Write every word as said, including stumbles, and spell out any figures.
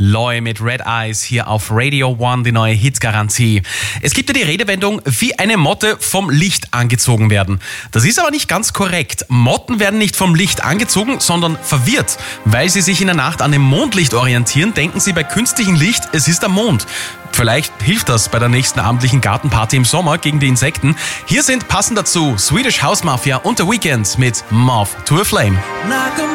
Loy mit Red Eyes hier auf Radio One, die neue Hitgarantie. Es gibt ja die Redewendung, wie eine Motte vom Licht angezogen werden. Das ist aber nicht ganz korrekt. Motten werden nicht vom Licht angezogen, sondern verwirrt. Weil sie sich in der Nacht an dem Mondlicht orientieren, denken sie bei künstlichem Licht, es ist der Mond. Vielleicht hilft das bei der nächsten abendlichen Gartenparty im Sommer gegen die Insekten. Hier sind passend dazu Swedish House Mafia und The Weeknd mit Moth to a Flame.